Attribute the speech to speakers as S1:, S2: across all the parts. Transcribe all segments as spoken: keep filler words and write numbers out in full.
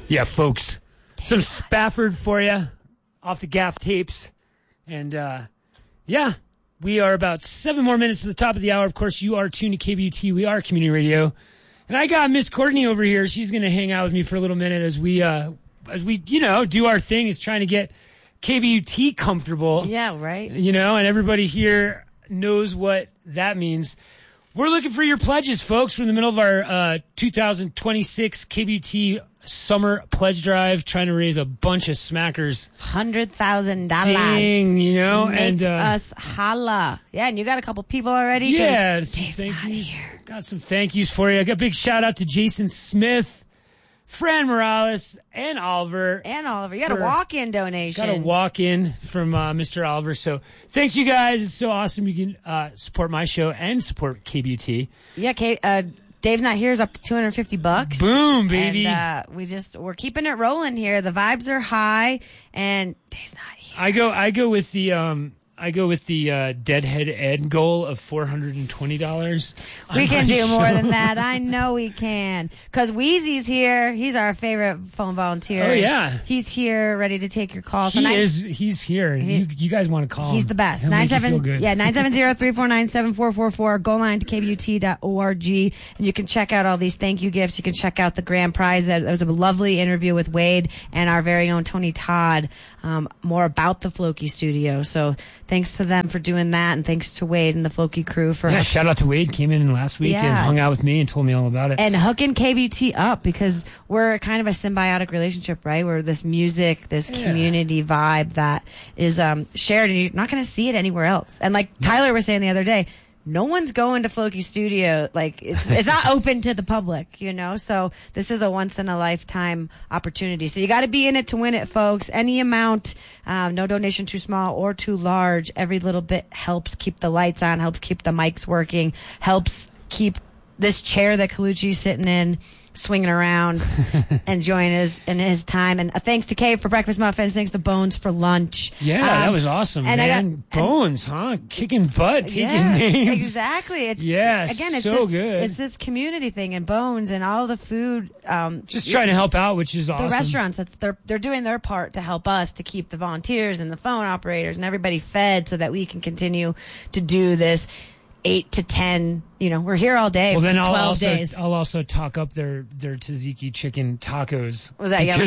S1: Yeah, folks. Some Spafford for you off the Gaff tapes. And, uh, yeah, we are about seven more minutes to the top of the hour. Of course, you are tuned to K B U T. We are community radio. And I got Miss Courtney over here. She's going to hang out with me for a little minute as we, uh, as we, you know, do our thing is trying to get K B U T comfortable.
S2: Yeah, right.
S1: You know, and everybody here knows what that means. We're looking for your pledges, folks. We're in the middle of our uh, two thousand twenty-six K B U T Summer Pledge Drive, trying to raise a bunch of smackers.
S2: one hundred thousand dollars.
S1: Dang, you know.
S2: Make
S1: and uh,
S2: us holla. Yeah, and you got a couple people already?
S1: Yeah, some thank yous. Got some thank yous for you. I got a big shout out to Jason Smith, Fran Morales, and Oliver.
S2: And Oliver. You got a walk-in donation.
S1: Got a walk-in from uh, Mister Oliver. So thanks, you guys. It's so awesome. You can uh, support my show and support K B U T.
S2: Yeah, K- uh, Dave's Not Here is up to two hundred fifty bucks.
S1: Boom, baby.
S2: And uh, we just, we're keeping it rolling here. The vibes are high, and Dave's Not Here.
S1: I go, I go with the, um, I go with the uh, Deadhead Ed goal of four hundred twenty dollars.
S2: We can do show. more than that. I know we can. Because Wheezy's here. He's our favorite phone volunteer.
S1: Oh, yeah.
S2: He's here ready to take your calls.
S1: He
S2: so nine,
S1: is. He's here.
S2: He,
S1: you, you guys want to call
S2: he's
S1: him.
S2: He's the best.
S1: He'll
S2: nine
S1: make you
S2: seven
S1: feel good.
S2: Yeah, nine seven zero, three four nine, seven four four four. Go line to K B U T dot org. And you can check out all these thank you gifts. You can check out the grand prize. That was a lovely interview with Wade and our very own Tony Todd. Um, more about the Floki studio. So thanks to them for doing that, and thanks to Wade and the Floki crew for
S1: yeah. Shout out to Wade, came in last week
S2: yeah.
S1: and hung out with me and told me all about it.
S2: And hooking K B U T up, because we're kind of a symbiotic relationship, right? We're this music, this
S1: yeah.
S2: community vibe that is um, shared, and you're not going to see it anywhere else. And like Tyler was saying the other day, no one's going to Floki Studio. Like, it's, it's not open to the public, you know? So this is a once in a lifetime opportunity. So you got to be in it to win it, folks. Any amount, um, no donation too small or too large. Every little bit helps keep the lights on, helps keep the mics working, helps keep this chair that Colucci's sitting in swinging around, enjoying his in his time. And uh, thanks to Kay for breakfast muffins. Thanks to Bones for lunch.
S1: Yeah, um, that was awesome, and man. I got, Bones, and, huh? Kicking butt, taking
S2: yeah,
S1: names.
S2: Exactly. It's,
S1: yeah,
S2: again, it's
S1: so
S2: this,
S1: good.
S2: It's this community thing, and Bones and all the food. Um,
S1: Just trying to help out, which is awesome.
S2: The restaurants, that's they're they're doing their part to help us to keep the volunteers and the phone operators and everybody fed, so that we can continue to do this. Eight to ten, you know, we're here all day.
S1: Well,
S2: for
S1: then I'll
S2: twelve
S1: also
S2: days.
S1: I'll also talk up their their tzatziki chicken tacos.
S2: Was that yummy?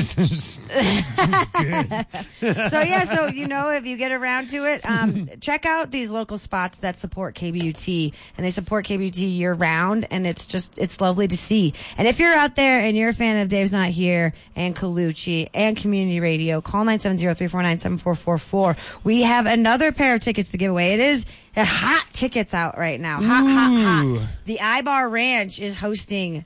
S1: Good.
S2: So yeah, so you know, if you get around to it, um, check out these local spots that support K B U T, and they support K B U T year round, and it's just it's lovely to see. And if you're out there and you're a fan of Dave's Not Here and Colucci and Community Radio, call nine seven zero, three four nine, seven four four four. We have another pair of tickets to give away. It is hot tickets out right now. Hot,
S1: Ooh.
S2: hot, hot. The Ibar Ranch is hosting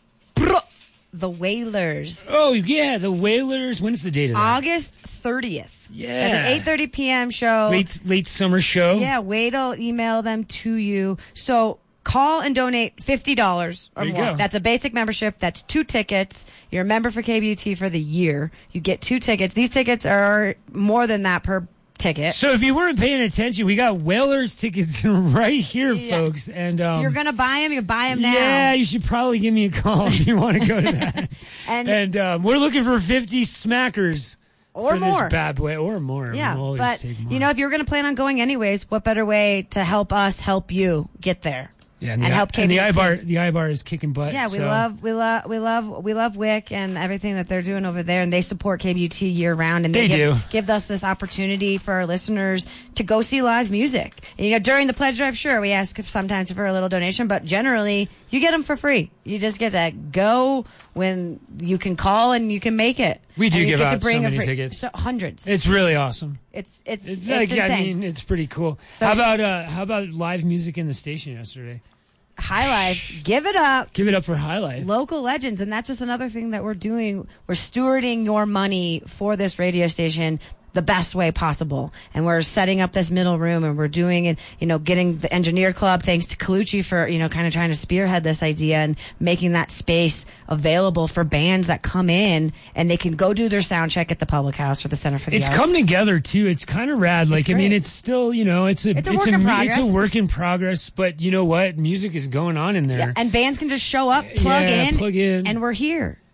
S2: the Whalers.
S1: Oh, yeah, the Whalers. When's the date of that?
S2: August thirtieth.
S1: Yeah.
S2: It's an eight thirty p.m. show.
S1: Late, late summer show.
S2: Yeah, Wade will email them to you. So call and donate fifty dollars or
S1: there you
S2: more.
S1: Go.
S2: That's a basic membership. That's two tickets. You're a member for K B U T for the year. You get two tickets. These tickets are more than that per ticket.
S1: So if you weren't paying attention, we got Whalers tickets right here,
S2: yeah.
S1: folks. And um,
S2: if you're gonna buy them, you buy them now.
S1: Yeah, you should probably give me a call if you want to go to that.
S2: and
S1: and um, we're looking for fifty smackers
S2: or
S1: for
S2: more.
S1: This bad boy, or more.
S2: Yeah,
S1: we'll
S2: but you know, if you're gonna plan on going anyways, what better way to help us help you get there?
S1: Yeah, and,
S2: and
S1: the,
S2: help
S1: and the
S2: K B U T.
S1: iBar, the iBar is kicking butt.
S2: Yeah, we
S1: so.
S2: love, we love, we love, we love Wick and everything that they're doing over there, and they support K B U T year round, and they,
S1: they
S2: give,
S1: do.
S2: give us this opportunity for our listeners to go see live music. And, you know, during the pledge drive, sure, we ask if sometimes for a little donation, but generally you get them for free. You just get to go when you can call and you can make it.
S1: We do
S2: and you
S1: give
S2: get
S1: out
S2: to bring
S1: so
S2: a
S1: many
S2: free,
S1: tickets.
S2: So, hundreds.
S1: It's really awesome.
S2: It's it's
S1: it's,
S2: it's
S1: like,
S2: insane.
S1: I mean, it's pretty cool.
S2: So,
S1: how about uh, how about live music in the station yesterday?
S2: High Life, give it up.
S1: Give it up for High Life.
S2: Local legends, and that's just another thing that we're doing. We're stewarding your money for this radio station the best way possible. And we're setting up this middle room, and we're doing it, you know, getting the Engineer Club, thanks to Colucci for, you know, kind of trying to spearhead this idea and making that space available for bands that come in and they can go do their sound check at the Public House or the Center for the
S1: It's
S2: Arts.
S1: come together too. It's kind of rad. Like,
S2: It's
S1: I mean,
S2: great.
S1: it's still, you know, it's a,
S2: It's a work in progress.
S1: It's a work in progress, but you know what? Music is going on in there.
S2: Yeah, and bands can just show up, plug
S1: Yeah,
S2: in,
S1: plug in.
S2: and we're here.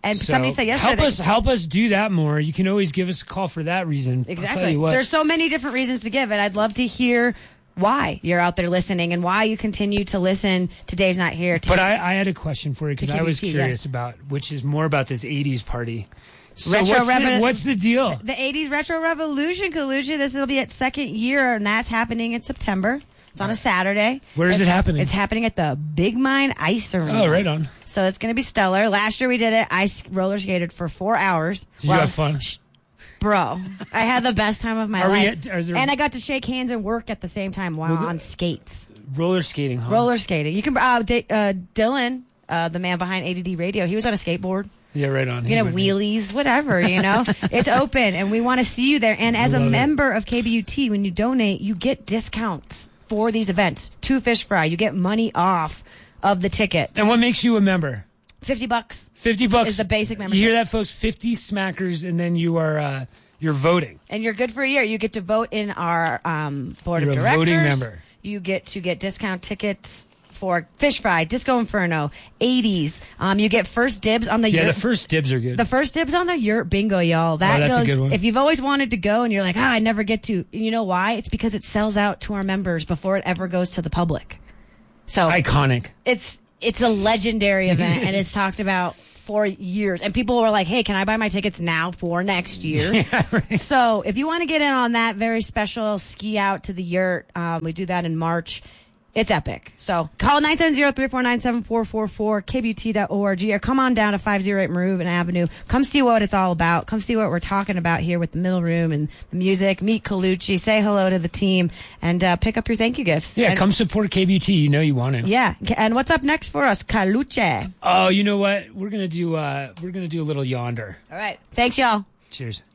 S2: And
S1: So
S2: somebody said yesterday.
S1: help us, help us do that more. You can always give us a call for that reason. I'll
S2: Exactly.
S1: tell you what.
S2: There's so many different reasons to give, and I'd love to hear why you're out there listening and why you continue to listen to Dave's Not Here. To
S1: But I, I had a question for you because
S2: To
S1: I was
S2: K B T,
S1: curious
S2: yes.
S1: about, which is more about this eighties party. So
S2: Retro
S1: what's, the,
S2: Revo-
S1: what's the deal?
S2: The eighties Retro Revolution, Kalucha. This will be its second year, and that's happening in September. It's on a Saturday.
S1: Where is
S2: It's-
S1: it happening?
S2: It's happening at the Big Mine Ice Arena.
S1: Oh, right on.
S2: So it's going to be stellar. Last year we did it. I s- roller skated for four hours.
S1: Did you have fun?
S2: sh- Bro, I had the best time of my
S1: Are we
S2: life.
S1: at- are there-
S2: and I got to shake hands and work at the same time while
S1: Was it-
S2: on skates.
S1: Roller skating, huh?
S2: Roller skating. You can. Uh, D- uh, Dylan, uh, the man behind A D D Radio, he was on a skateboard.
S1: Yeah, right on.
S2: You know,
S1: He would-
S2: wheelies, whatever, you know. It's open, and we want to see you there. And as a
S1: love it.
S2: member of K B U T, when you donate, you get discounts for these events. Two fish fry. You get money off of the ticket.
S1: And what makes you a member?
S2: fifty bucks.
S1: Fifty bucks
S2: Is the basic
S1: You
S2: membership.
S1: hear that, folks? Fifty smackers, and then you are uh, you're voting.
S2: And you're good for a year. You get to vote in our um, board
S1: You're
S2: of
S1: a
S2: directors.
S1: voting member.
S2: You get to get discount tickets for Fish Fry, Disco Inferno, eighties. Um, you get first dibs on the
S1: Yeah,
S2: yurt.
S1: the first dibs are good.
S2: The first dibs on the yurt bingo, y'all. That
S1: Oh, that's a
S2: goes.
S1: good one.
S2: If you've always wanted to go and you're like, ah, I never get to. You know why? It's because it sells out to our members before it ever goes to the public. So
S1: Iconic.
S2: it's it's a legendary event, and it's talked about for years. And people were like, hey, can I buy my tickets now for next year?
S1: Yeah, right.
S2: So if you want to get in on that very special ski out to the yurt, um, we do that in March. It's epic. So call nine seven zero, three four nine, seven four four four, k b u t dot org, or come on down to five oh eight Maroon Avenue. Come see what it's all about. Come see what we're talking about here with the middle room and the music. Meet Colucci. Say hello to the team, and uh, pick up your thank you gifts.
S1: Yeah,
S2: And-
S1: come support K B T. You know you want to.
S2: Yeah. And what's up next for us? Colucci.
S1: Oh, you know what? We're gonna do. Uh, we're gonna do a little yonder.
S2: All right. Thanks, y'all.
S1: Cheers.